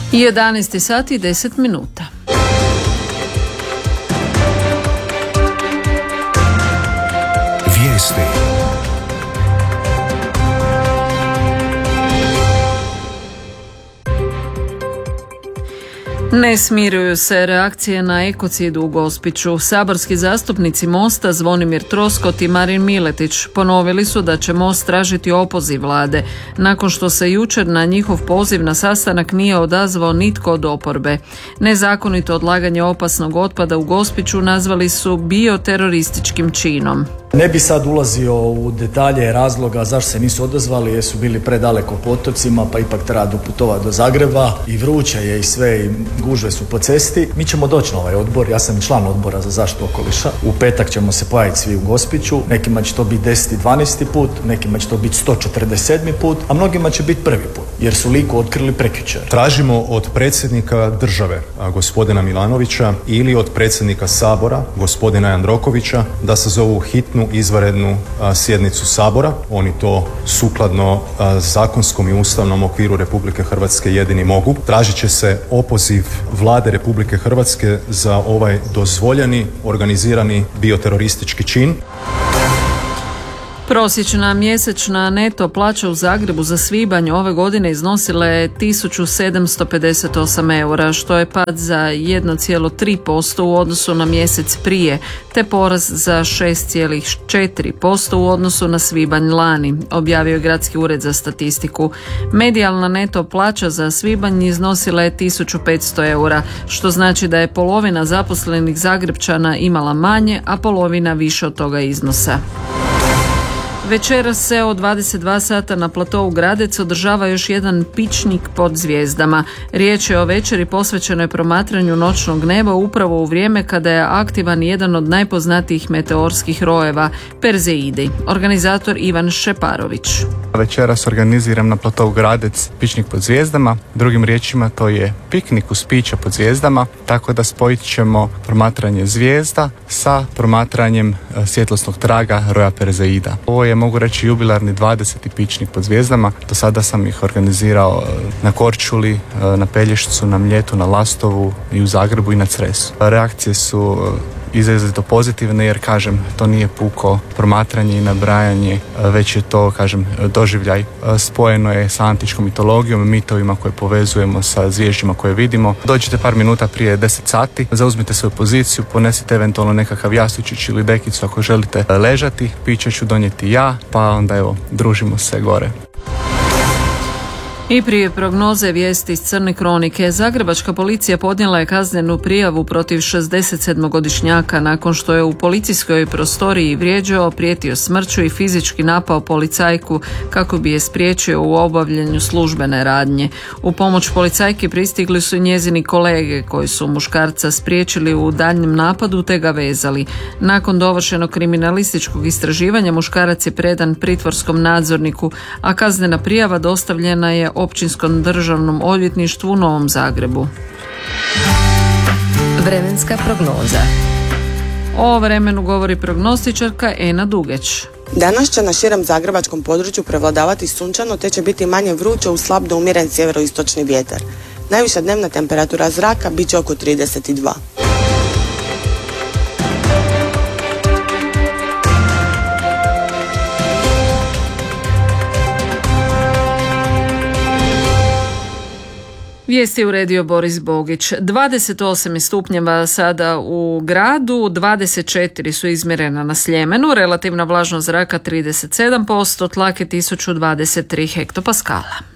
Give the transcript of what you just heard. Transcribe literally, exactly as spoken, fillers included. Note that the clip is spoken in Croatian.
jedanaest sati i deset minuta. Vijesti. Ne smiruju se reakcije na ekocid u Gospiću. Saborski zastupnici Mosta Zvonimir Troskot i Marin Miletić ponovili su da će Most tražiti opoziv vlade, nakon što se jučer na njihov poziv na sastanak nije odazvao nitko od oporbe. Nezakonito odlaganje opasnog otpada u Gospiću nazvali su bioterorističkim činom. Ne bi sad ulazio u detalje razloga zašto se nisu odazvali, jer su bili predaleko po otocima, pa ipak treba doputovati do Zagreba i vruće je i sve i gužve su po cesti. Mi ćemo doći na ovaj odbor, ja sam član odbora za zaštitu okoliša. U petak ćemo se pojaviti svi u Gospiću, nekima će to biti deseti dvanaesti put, nekima će to biti sto četrdeset sedmi put, a mnogima će biti prvi put, jer su Liku otkrili prekjučer. Tražimo od predsjednika države, gospodina Milanovića, ili od predsjednika Sabora, gospodina Jandrokovića, da sazovu hitnu izvanrednu a, sjednicu Sabora. Oni to sukladno a, zakonskom i ustavnom okviru Republike Hrvatske jedini mogu. Tražit će se opoziv vlade Republike Hrvatske za ovaj dozvoljeni, organizirani bioteroristički čin. Prosječna mjesečna neto plaća u Zagrebu za svibanj ove godine iznosila je tisuću sedamsto pedeset osam eura, što je pad za jedan zarez tri posto u odnosu na mjesec prije, te porast za šest zarez četiri posto u odnosu na svibanj lani, objavio je Gradski ured za statistiku. Medijalna neto plaća za svibanj iznosila je tisuću petsto eura, što znači da je polovina zaposlenih Zagrepčana imala manje, a polovina više od toga iznosa. Večeras se od dvadeset dva sata na platovu Gradec održava još jedan pičnik pod zvijezdama. Riječ je o večeri posvećenoj promatranju noćnog neba upravo u vrijeme kada je aktivan jedan od najpoznatijih meteorskih rojeva, Perzeidi. Organizator Ivan Šeparović. Večeras organiziram na platovu Gradec pičnik pod zvijezdama. Drugim riječima to je piknik uz piće pod zvijezdama, tako da spojit ćemo promatranje zvijezda sa promatranjem svjetlosnog traga roja Perzeida. Ovo je, mogu reći, jubilarni dvadeseti pičnik pod zvijezdama. Do sada sam ih organizirao na Korčuli, na Pelješcu, na Mljetu, na Lastovu i u Zagrebu i na Cresu. Reakcije su izrazito pozitivne, jer, kažem, to nije puko promatranje i nabrajanje, već je to, kažem, doživljaj. Spojeno je sa antičkom mitologijom, mitovima koje povezujemo sa zvježđima koje vidimo. Dođite par minuta prije deset sati, zauzmite svoju poziciju, ponesite eventualno nekakav jastučić ili dekicu ako želite ležati, piće ću donijeti ja, pa onda evo, družimo se gore. I prije prognoze vijesti iz Crne kronike, zagrebačka policija podnijela je kaznenu prijavu protiv šezdesetsedmogodišnjaka nakon što je u policijskoj prostoriji vrijeđao, prijetio smrću i fizički napao policajku kako bi je spriječio u obavljanju službene radnje. U pomoć policajki pristigli su njezini kolege koji su muškarca spriječili u daljnjem napadu te ga vezali. Nakon dovršenog kriminalističkog istraživanja muškarac je predan pritvorskom nadzorniku, a kaznena prijava dostavljena je Općinskom državnom odvjetništvu u Novom Zagrebu. Vremenska prognoza. O vremenu govori prognostičarka Ena Dugeć. Danas će na širem zagrebačkom području prevladavati sunčano, te će biti manje vruće uz slab do umjeren sjeveroistočni vjetar. Najviša dnevna temperatura zraka bit će oko trideset dva. Vijesti uredio Boris Bogić. dvadeset osam stupnjeva sada u gradu, dvadeset četiri su izmjerena na Sljemenu, relativna vlažnost zraka trideset sedam posto, tlak je tisuću dvadeset tri hektopaskala.